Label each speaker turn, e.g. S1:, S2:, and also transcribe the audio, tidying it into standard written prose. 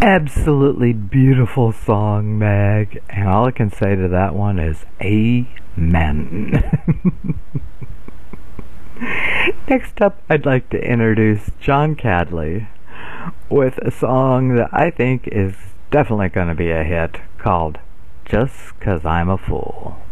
S1: Absolutely beautiful song, Meg. And all I can say to that one is amen. Next up, I'd like to introduce John Cadley with a song that I think is definitely going to be a hit called Just 'Cause I'm a Fool.